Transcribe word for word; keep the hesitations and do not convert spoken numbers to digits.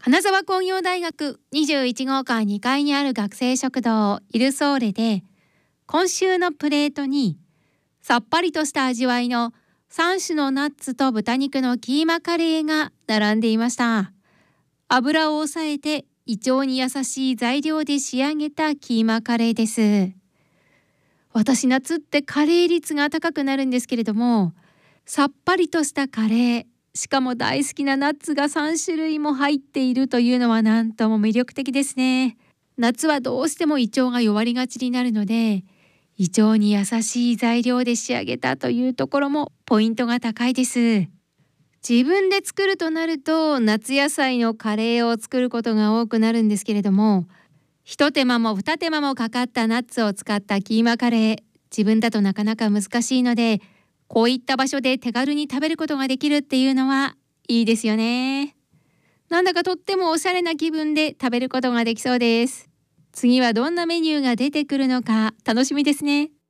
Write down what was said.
金沢工業大学にじゅういち号館にかいにある学生食堂イルソーレで、今週のプレートにさっぱりとした味わいのさん種のナッツと豚肉のキーマカレーが並んでいました。油を抑えて胃腸に優しい材料で仕上げたキーマカレーです。私、夏ってカレー率が高くなるんですけれども、さっぱりとしたカレー、しかも大好きなナッツがさん種類も入っているというのはなんとも魅力的ですね。夏はどうしても胃腸が弱りがちになるので、胃腸に優しい材料で仕上げたというところもポイントが高いです。自分で作るとなると夏野菜のカレーを作ることが多くなるんですけれども、一手間も二手間もかかったナッツを使ったキーマカレー、自分だとなかなか難しいので、こういった場所で手軽に食べることができるっていうのはいいですよね。なんだかとってもおしゃれな気分で食べることができそうです。次はどんなメニューが出てくるのか楽しみですね。